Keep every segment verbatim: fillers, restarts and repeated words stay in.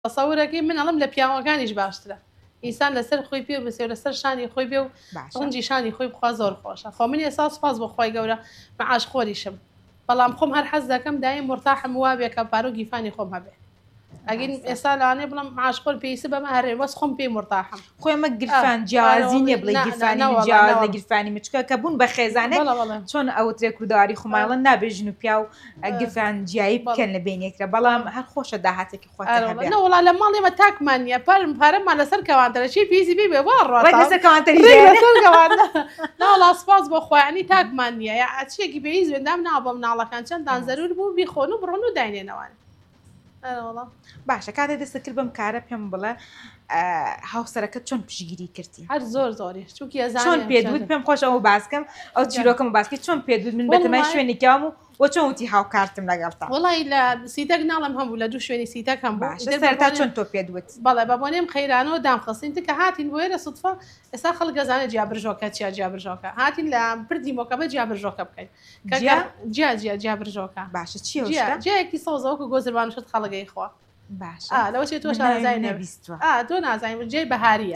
تەسەوورەکەی من ئەڵم لە پیاوەکانیش باشترە ئینسان لەسەر خۆی پێ بسێ و لەسەر شانی خۆی بێ و ڕەنجی شانی خۆی بخوا زۆر خۆشە خۆ من ئێستا سوپاس بۆ خۆی گەورە مەعاشخۆریشم بەڵام خۆم هەر حەز دەکەم دایم مرتاحم وا بێ کە پارە و گیفانی خۆم هەبێ ئەگەر ئێستا لەوانەیە بڵم مەعاشخۆر پێویستە بەمە هەرێ وەس خۆم پێی مرتاحم خۆی ئەمە گرفان جیازی نییە بڵێ گیرفانی جیاز لە گیرفانی مچکە کە بوون بە خێزانێک چۆن ئەوترێ کوردەواری خۆماڵە نابێژن و پیا و گرفان جیایی بکەن لە بینێکرە بەڵام هەر خۆشە داهاتێکی خۆتە وڵا لە ماڵ ئێمە تاکمان نییە پارم پارەمان لەسەر کەوانتەرە چی پێویستی بێ بێ لەسەر کەوانتەری ناوەڵا سوپاس بۆ خۆیانی تاکمان نییە یا چیەکی پێویست وێندام ناوە بە مناڵەکان چەندان زەرور بوو بیخۆن و بڕۆن و داینێنەوان باشە کاتێ دەستە کرد بەم کارە پێم بڵێ هاوسەرەکەت چۆن پشگیری کردی هەر زۆر زۆری چونکی چۆن پێدوت پێم خۆش ئەوە باسکەم ئەو چیرۆکەم باسکە چۆن پێدوت من بەتەمای شوێنێکیام و بۆ چۆن وتی هاوکارتم لەگەڵتا وڵی لە سیتەک ناڵم هەمبوو لە دوو شوێنی سیتەک هەم باشە چۆن تۆ پێدوت بەڵێ بەبوونێم خەیرانەوە دامخستین تکە هاتین بۆ ئێرە سوتفا ئێستا خەڵک گەزانە جیابرژۆکە چیا جیابرژۆکە هاتین لە پردی مۆکەبە جیابرژۆکە بکەین جیا جیا جیابرژۆکە باشە چی جیایەکی سەوزەوەکە گۆزربانشت خەڵگەی خوا باش لەوەی تۆ شارەزای نەبیستوە تۆ نازانین جێی بەهاریە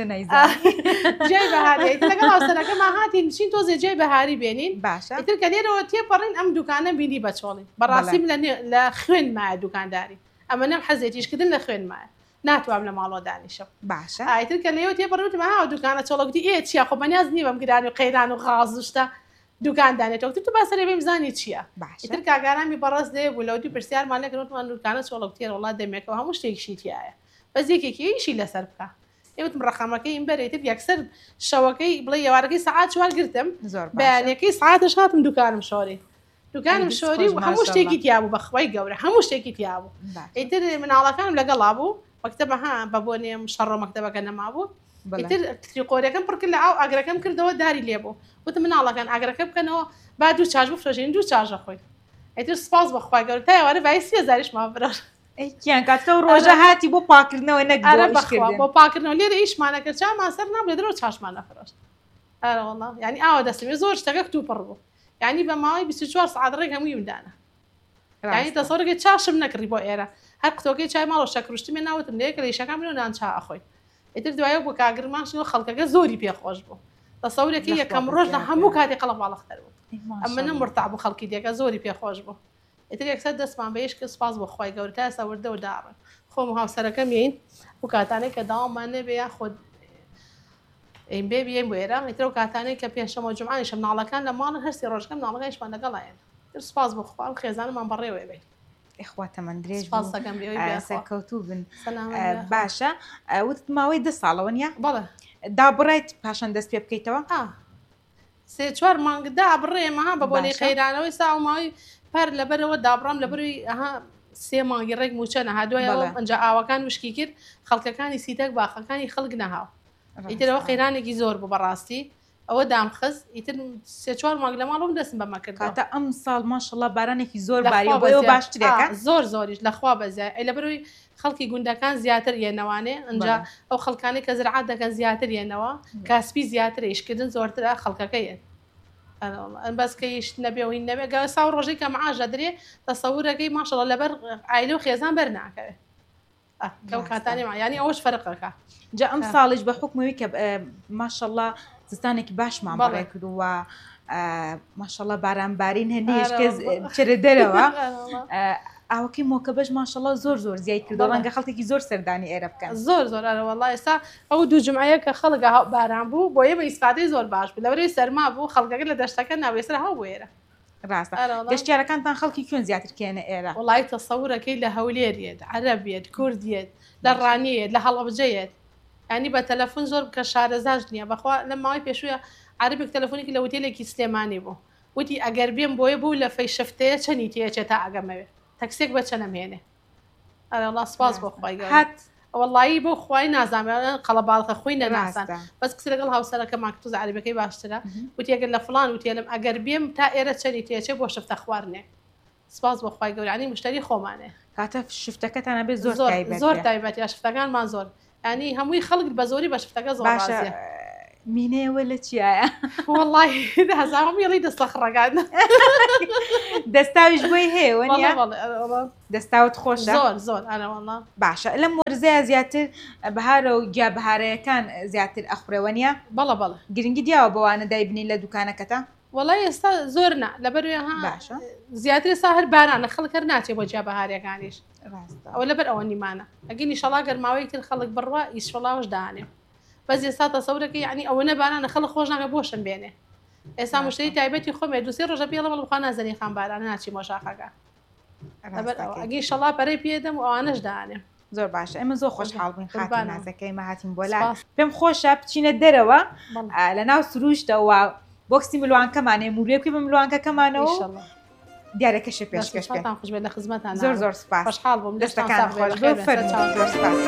جێی بەهاری لەگەڵ هاوسەرەکەمان هاتین بچین تۆزێ جێی بەهاری بێنین باشە ئیتر کە لێرەوە تێپەڕین ئەم دوکانە بینی بەچۆڵین بەڕاستی لە خوێن مایە دوکانداری ئەمە نەم حەزێتیشکردن لە خوێن مایە ناتوام لە ماڵەوە دانیشم باشە ئایتر کە لێوە تێپەڕوتمە ها دوکانە چۆڵەکتی ئێ چیە خۆ بەنیاز نییە بەم گرانی و قەیران و غازشتە دوکاندانێتەوە تو باسەرێ بێم زانی چییە ئیتر کاگارامی بەڕاست دێ بوو لەوتی پرسیارمان لەکردوتمان دوکانە چۆڵکتێر وڵات دەمێکەوە هەموو شتێکشی تایە بەس یەکێکیشی لەسەر بکە ئێوتم ڕقەمەکەی ئیم بەرێتر یەکسەر شەوەکەی بڵێ ێوارەکەی سەعات چوار گرتم بەیانەکەی سەعاتش هاتم دوکانم شۆری دوکانم شۆری و هەموو شتێکی تیابوو بەخوای گەورە هەموو شتێکی تیابوو ئیتر مناڵەکانم لەگەڵا بوو مەکتەبە ها بە بۆنێم شەڕۆ مەکتەبەکە نەمابوو ئیتر تریقۆریەکەم پڕ کرد لە ئاو ئاگرەکەم کردەوە داری لێبوو وتم مناڵەکان ئاگرەکە بکەنەوە با دوو چاژ بفرۆشین دوو چاژە خۆی ئیتر سپاس بەخوای گەورە تا ئێوارە بای سێ هەزاریش مافرۆش ئەیکیان کاتەوە ڕۆژە هاتی بۆ پاکردنەوە نەک بۆ پاکردنەوە لێرە ئیشمانەکە چامان سەر نابێت درۆ چاشمان نەفرۆشت ئەرە وەڵڵا یعنی ئاوا دەستێ زۆر شتەکە کتوو پڕ بوو یعنی بە ماوەی بیست و چوار سەعات ڕێک هەمووی مدانە یعنی تەسەوڕێکی چاشم نەکردی بۆ ئێرە هەر قوتۆکەی چای ماڵەوە شەکروشتمێ ناوتم لێ کە لە ئیشەکان من و نان چا ئەخۆی ئیتر دوایە بۆ کاگرماشەوە خەڵکەکە زۆری پێخۆش بوو تەسەورێکی یەکەم ڕۆژ لە هەموو کاتی قەڵە باڵەختەر بوو ئەمە نەمرتاع بوو خەڵکی دیەکە زۆری پێخۆش بوو ئیتر یەکسەر دەستمان بەیش کە سپاس بۆ خۆی گەورە تا ئێستا وردە و داڕن خۆم و هاوسەرەکەم یین و کاتانەی کە داوامان نەبێ یا خۆت ئەین بێ بێن بۆ ئێرە ئیتر و کاتانەی کە پێشەمە جمعانیشم ناڵەکان لە ماڵن هەرسی ڕۆژەکەم ناڵەکانیشمان لەگەڵایەن سپاس بۆ خوام خێزانمان بەڕێوێ بێ ئێخواتەمەند درێژ سەرکەوتوو بن باشە وتت ماوەی دە ساڵەوە نیە بەڵێ دابڕیت پاشان دەست پێ بکەیتەوە سێ چوار مانگدا بڕێمەها بە بۆنی خەیرانەوەی ساوماوی پەر لەبەرەوە دابڕام لەبەروی ئەها سێ مانگی ڕێک موچەنە هادووایەوە ئەنجا ئاوەکان وشکی کرد خەڵکەکانی سیتەک باخەکانی خەڵک نەهاو ئیترەوە خەیرانێکی زۆر بوو بەڕاستی ئەوە دامخز ئیتر سێ چوار مانگ لە ماڵەوە دەستم بەمە کرد کاتە ئەم ساڵ ماشەڵڵا بارانێکی زۆر باریەوە بۆ باشترێکە زۆر زۆریش لەخوا بەزای ئەی لەبەروی خەڵکی گوندەکان زیاتر یێنەوانێ ئەنجا ئەو خەڵکانی کە زرعات دەکەن زیاتر یێنەوە کاسپی زیاتر ئیشکردن زۆرترە خەڵکەکەیە بەسکەیشت نەبێەوەی نەبێ گە ساو ڕۆژەی کە مەعاژە درێ تەسەورەکەی ماشەڵڵا لەبەر ئایلە و خێزان بەرناکەوێت کەو کاتانی ینی ئەوش فەرقەکە جا ئەم ساڵیش بە حکمەوەی کە ماشەڵڵا زستانێکی باشمان بەڕێ کردووە ماشەڵڵا بارانبارین هەندێش کەس چرە دەرەوە ئاوەکەی مۆکە بەش ماشەڵڵا زۆر زۆر زیای کردو ڕەنگە خەڵکێکی زۆر سەردانی ئێرە بکەن زۆر زۆر ئەرەوەڵڵا ئێستا ئەو دوو جمعەیە کە خەڵگە باران بوو بۆیە بە ئیسفادەی زۆر باش بوو لەبەرەوەی سەرما بوو خەڵکەکە لە دەشتەکە ناوێسرە هەو بۆ ئێرە ڕاستە گەشتیارەکانتان خەڵکی کوێن زیاتر کێنە ئێرە وڵای تەسەورەکەی لە هەولێریێت عەرەبیێت کوردیێت لە ڕانیەت لە هەڵەبجەیەت ینی بە تەلەفۆن زۆر کە شارەزاش نییە بەخوا لە ماوەی پێشوویە عەرەبێک تەلەفۆنێکی لە وتێلێکی سلێمانی بوو وتی ئەگەر بێم بۆیە بوو لە فەی شەفتەیە چەندی تێچێت تا ئەگەمەوێت تەکسێک بە چەنەمێنێ ئەڵا سپاس بۆ خۆی هات وەڵایی بۆ خوای نازانێت قەڵەباڵخە خۆی نەناسان بەس کچ لەگەڵ هاوسەرەکە ماکتوز عەرەبەکەی باشترە وتی ئەگەر لە فڵان وتێلم ئەگەر بێم تا ئێرە چەندی تێچێ بۆ شەفتە خواردنێ سپاس بۆ خۆی گەورانی مشتری خۆمانێ کاتە شفتەکەتانە بێ زۆر زۆر تایبەت یا شفتەکان مان زۆر ینی هەمووی خەڵک بە زۆری بە شفتەکە زۆر مینێوە لە چیایە؟ والله هەزاوم یڵی دەستەخڕەکان دەستاویش بۆی هەیە وەنیە؟ دەستاوت خۆشە؟ زۆر زۆر ئەوەڵە باشە لەم وەرزەیە زیاتر بەهارە و گیا بەهارەیەکان زیاتر ئەخورێوە نیە؟ بەڵە بەڵە گرنگی دیاوە بەوانە دایبنی لە دوکانەکەتە؟ وڵی ئێستا زۆرنا لەبەروێ باشە زیاتر سا هەر بارانە خەڵک هەر ناچێت بۆ جیا بەهارەکانیش ئەوە لەبەر ئەوە نیمانە ئەگەنی شەڵا گەرماوەی تر خەڵک بڕوە ئیشڵاوش دانێ بەس ئێستا تەسەورەکە یعنی ئەوە نەبارانە خەڵک خۆش ناکە بۆشم بێنێ ئێستا مشتری تایبەتی خۆمێ دووسێ ڕۆژە پێڵە بەڵ بخوا نازەنی خان بارانە ناچی مۆشاخەکە ئەگەی شەڵا پەرەی پێدەم و ئەوانش دانێ زۆر باشە ئێمە زۆر خۆشحاڵ بووین خاتی نازەکەی مەهاتین بۆ لای پێم خۆشە بچینە دەرەوە لە ناو سروشتەوە بۆکسی ملوانکەمانێ موروێکی بە ملوانکەکەمانەوە دیارەکەشە پێشکەش پێ خوش بێت لە خزمەتان زۆر زۆر سپاس خۆشحاڵ بووم دەستەکان خۆش بێ فەرموو زۆر سپاس